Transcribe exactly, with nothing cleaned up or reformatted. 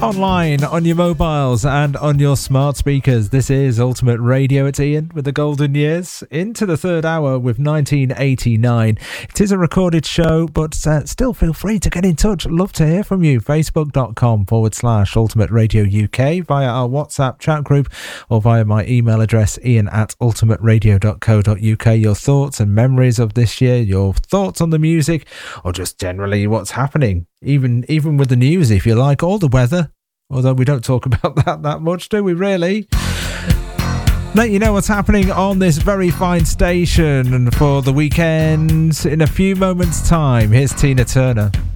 online, on your mobiles and on your smart speakers. This is Ultimate Radio. It's Ian with the golden years into the third hour with nineteen eighty-nine. It is a recorded show, but uh, still feel free to get in touch. Love to hear from you. Facebook.com forward slash Ultimate Radio UK via our WhatsApp chat group or via my email address ian at ultimateradio.co.uk. Your thoughts and memories of this year, your thoughts on the music, or just generally what's happening. Even even with the news, if you like, or the weather. Although we don't talk about that that much, do we really? Let you know what's happening on this very fine station for the weekend in a few moments' time. Here's Tina Turner.